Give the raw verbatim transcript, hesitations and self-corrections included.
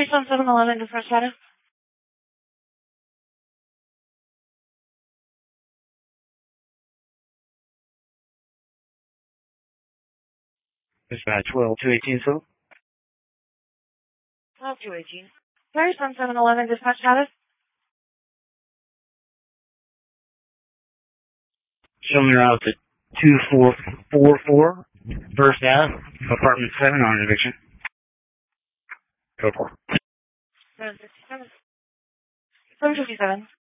Paris on seven eleven, dispatch status. Dispatch twelve two eighteen, so? twelve two eighteen. Paris on seven eleven, dispatch status. Show me route to two four four four, First Ave, apartment seven on eviction. Go for it. seven fifty-seven. seven fifty-seven.